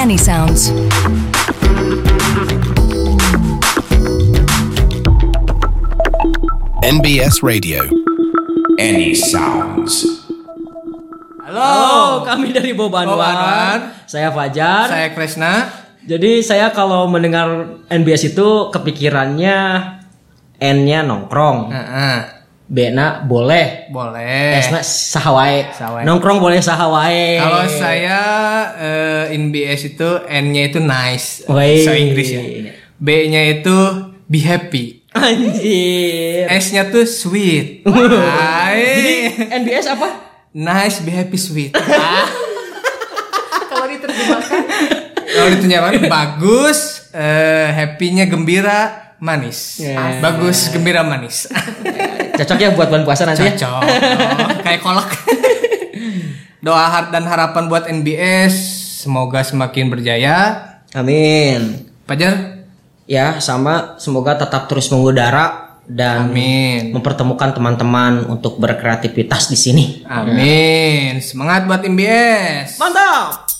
Any Sounds. NBS Radio. Any Sounds. Halo, kami dari Bobanwan. Saya Fajar. Saya Kresna. Jadi saya kalau mendengar NBS itu kepikirannya N-nya nongkrong, B-na boleh, S-na sahawae. Nongkrong boleh sahawae. Kalau saya NBS itu N-nya itu nice, Wey. so Inggris ya. B-nya itu be happy. Anjir. S-nya tuh sweet. Jadi NBS apa? Nice, be happy, sweet. Kalau diterjemahkan Kalau diterjemahkan bagus, happy-nya gembira, manis. Yeah. Bagus, gembira, manis. Cocok ya buat bulan puasa nanti ya? Cocok. Kayak kolak. Doa dan harapan buat NBS semoga semakin berjaya. Amin. Fajar? Ya, sama semoga tetap terus mengudara dan Amin. mempertemukan teman-teman untuk berkreativitas di sini. Amin. Semangat buat NBS. Mantap.